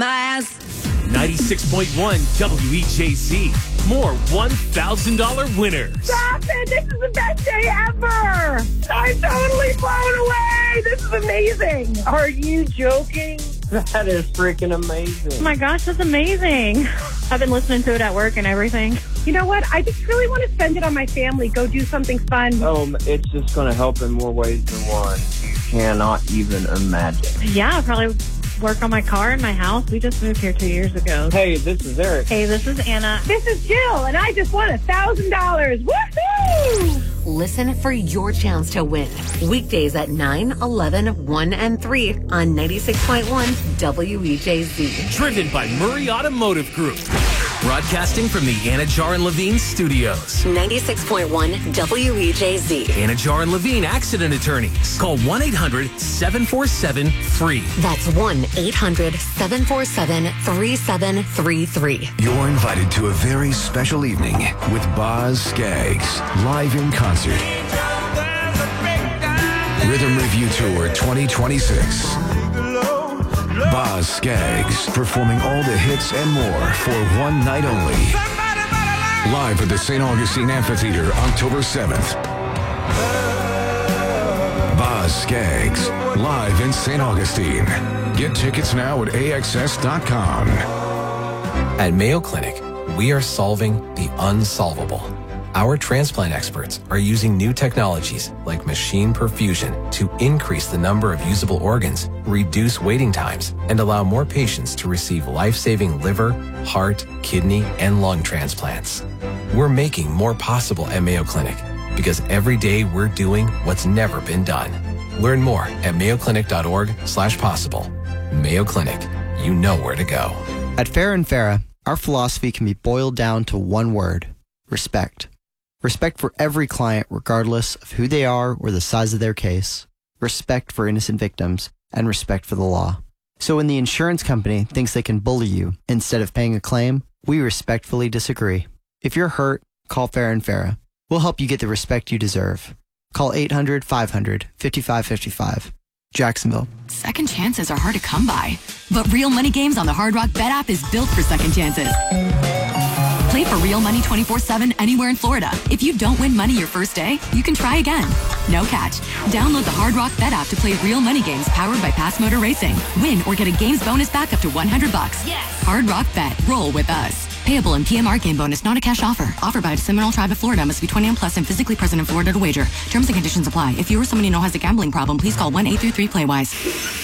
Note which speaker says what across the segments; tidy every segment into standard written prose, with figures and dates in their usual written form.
Speaker 1: my ass.
Speaker 2: 96.1 WEJC. More $1,000 winners.
Speaker 3: Stop it! This is the best day ever! I'm totally blown away! This is amazing! Are you joking?
Speaker 4: That is freaking amazing.
Speaker 3: Oh my gosh, that's amazing. I've been listening to it at work and everything. You know what? I just really want to spend it on my family. Go do something fun.
Speaker 4: Oh, it's just going to help in more ways than one. You cannot even imagine.
Speaker 3: Yeah, I'll probably work on my car and my house. We just moved here 2 years ago.
Speaker 4: Hey, this is Eric.
Speaker 3: Hey, this is Anna. This is Jill, and I just won $1,000. Woohoo!
Speaker 1: Listen for your chance to win. Weekdays at 9, 11, 1, and 3 on 96.1 WEJZ.
Speaker 2: Driven by Murray Automotive Group. Broadcasting from the Anajar and Levine studios.
Speaker 1: 96.1 WEJZ.
Speaker 2: Anajar and Levine Accident Attorneys. Call 1-800-747-FREE.
Speaker 1: That's 1-800-747-3733.
Speaker 5: You're invited to a very special evening with Boz Scaggs, live in concert. Rhythm Review Tour 2026. Boz Scaggs performing all the hits and more for one night only. Live at the St. Augustine Amphitheater, October 7th. Boz Scaggs, live in St. Augustine. Get tickets now at AXS.com.
Speaker 6: At Mayo Clinic, we are solving the unsolvable. Our transplant experts are using new technologies like machine perfusion to increase the number of usable organs, reduce waiting times, and allow more patients to receive life-saving liver, heart, kidney, and lung transplants. We're making more possible at Mayo Clinic because every day we're doing what's never been done. Learn more at mayoclinic.org/possible. Mayo Clinic, you know where to go.
Speaker 7: At Farah & Farah, our philosophy can be boiled down to one word: respect. Respect for every client, regardless of who they are or the size of their case. Respect for innocent victims, and respect for the law. So when the insurance company thinks they can bully you instead of paying a claim, we respectfully disagree. If you're hurt, call Farah & Farah. We'll help you get the respect you deserve. Call 800-500-5555. Jacksonville.
Speaker 8: Second chances are hard to come by, but Real Money Games on the Hard Rock Bet app is built for second chances. Play for real money 24/7 anywhere in Florida. If you don't win money your first day, you can try again. No catch. Download the Hard Rock Bet app to play real money games powered by Pass Motor Racing. Win or get a games bonus back up to $100. Yes. Hard Rock Bet. Roll with us. Payable in PMR game bonus, not a cash offer. Offered by the Seminole Tribe of Florida. Must be 21 plus and physically present in Florida to wager. Terms and conditions apply. If you or someone you know has a gambling problem, please call 1-833-PLAY-WISE.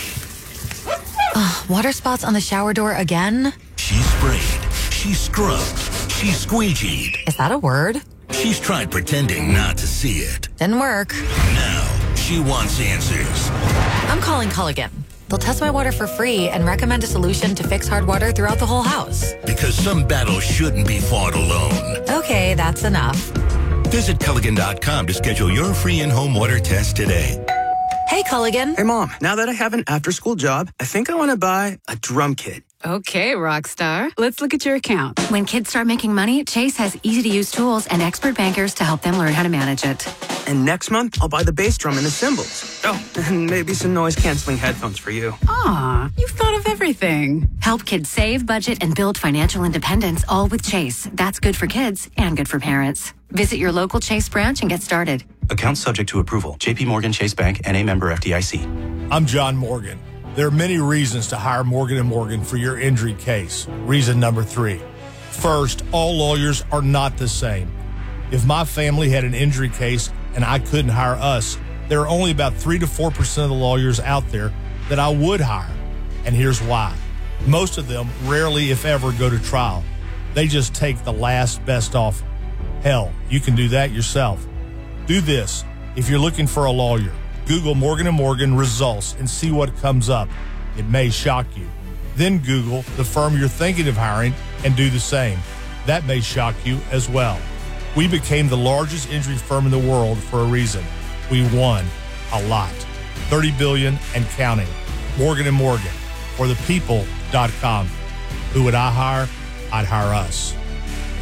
Speaker 9: Water spots on the shower door again?
Speaker 10: She sprayed. She scrubbed. She squeegeed.
Speaker 9: Is that a word?
Speaker 10: She's tried pretending not to see it.
Speaker 9: Didn't work.
Speaker 10: Now, she wants answers.
Speaker 9: I'm calling Culligan. They'll test my water for free and recommend a solution to fix hard water throughout the whole house.
Speaker 10: Because some battles shouldn't be fought alone.
Speaker 9: Okay, that's enough.
Speaker 10: Visit Culligan.com to schedule your free in-home water test today.
Speaker 9: Hey, Culligan.
Speaker 11: Hey, Mom. Now that I have an after-school job, I think I want to buy a drum kit.
Speaker 12: Okay, Rockstar. Let's look at your account.
Speaker 13: When kids start making money, Chase has easy-to-use tools and expert bankers to help them learn how to manage it.
Speaker 11: And next month, I'll buy the bass drum and the cymbals. Oh, and maybe some noise-canceling headphones for you.
Speaker 12: Aw, you've thought of everything.
Speaker 13: Help kids save, budget, and build financial independence, all with Chase. That's good for kids and good for parents. Visit your local Chase branch and get started.
Speaker 14: Account subject to approval. JP Morgan Chase Bank, N.A. member FDIC.
Speaker 15: I'm John Morgan. There are many reasons to hire Morgan & Morgan for your injury case. Reason number 3. First, all lawyers are not the same. If my family had an injury case and I couldn't hire us, there are only about 3 to 4% of the lawyers out there that I would hire. And here's why. Most of them rarely, if ever, go to trial. They just take the last best offer. Hell, you can do that yourself. Do this. If you're looking for a lawyer, Google Morgan & Morgan results and see what comes up. It may shock you. Then Google the firm you're thinking of hiring and do the same. That may shock you as well. We became the largest injury firm in the world for a reason. We won a lot. $30 billion and counting. Morgan & Morgan. For the people.com. Who would I hire? I'd hire us.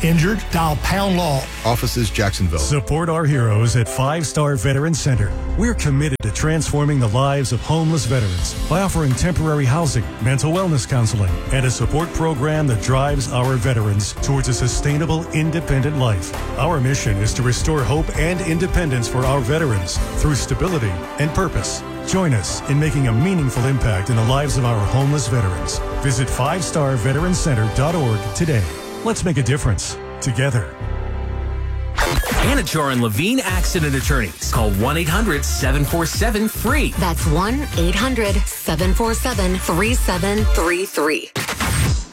Speaker 15: Injured? Dial Pound Law.
Speaker 16: Offices Jacksonville.
Speaker 17: Support our heroes at 5 Star Veteran Center. We're committed to transforming the lives of homeless veterans by offering temporary housing, mental wellness counseling, and a support program that drives our veterans towards a sustainable, independent life. Our mission is to restore hope and independence for our veterans through stability and purpose. Join us in making a meaningful impact in the lives of our homeless veterans. Visit 5starveterancenter.org today. Let's make a difference together.
Speaker 2: Anajar and Levine Accident Attorneys. Call 1-800-747-FREE.
Speaker 1: That's 1-800-747-3733.